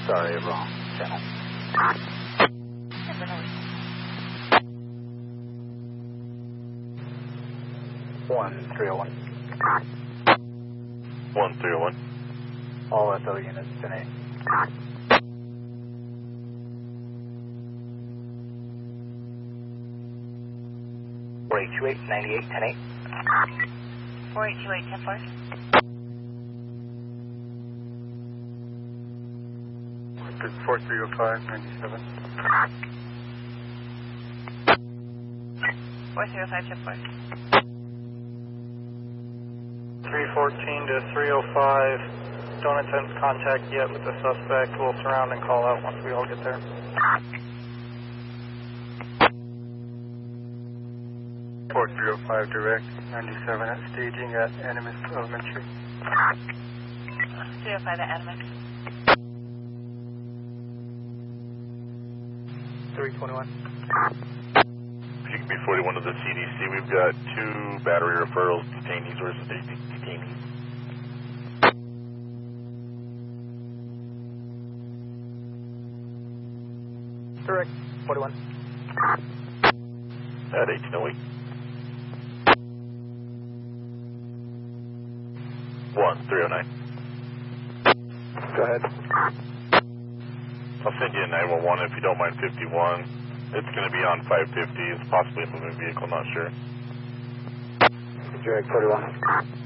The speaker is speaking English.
Sorry, wrong channel. Denver North. 1301. 1301. All SO units, 10-8. .482 98 10-8. 4828 10-4. This is 4305 97. 4305 10-4. 314 to 305. Don't attempt contact yet with the suspect. We'll surround and call out once we all get there. 4305 direct, 97 at staging at Animus Elementary. 305 at Animus. 321. If you can be 41 to the CDC, we've got 2 battery referrals, detainees versus detainees. Direct, 41. At 1808. 1309. Go ahead. I'll send you a 911 if you don't mind 51. It's going to be on 550. It's possibly a moving vehicle, not sure. Direct, 41.